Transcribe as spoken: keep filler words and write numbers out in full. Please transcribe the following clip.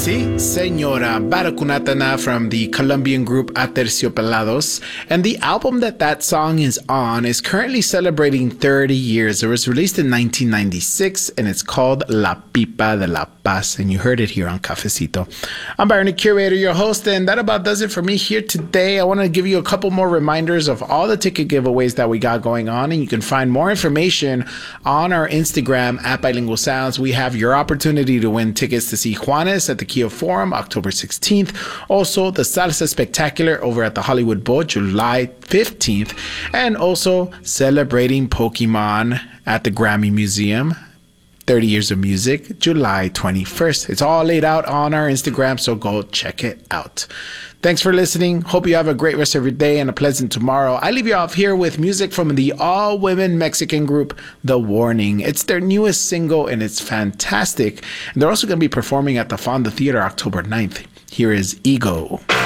Sí, Senora Baracunatana from the Colombian group Aterciopelados. And the album that that song is on is currently celebrating thirty years. It was released in nineteen ninety-six and it's called La Pipa de la Paz. And you heard it here on Cafecito. I'm Byron, the curator, your host, and that about does it for me here today. I want to give you a couple more reminders of all the ticket giveaways that we got going on. And you can find more information on our Instagram at Bilingual Sounds. We have your opportunity to win tickets to see Juanes at the Kia Forum, October sixteenth. Also, the Salsa Spectacular over at the Hollywood Bowl, July fifteenth. And also, celebrating Pokemon at the Grammy Museum, thirty years of music, July twenty-first. It's all laid out on our Instagram, so go check it out. Thanks for listening. Hope you have a great rest of your day and a pleasant tomorrow. I leave you off here with music from the all-women Mexican group, The Warning. It's their newest single, and it's fantastic. And they're also going to be performing at the Fonda Theater October ninth. Here is Ego.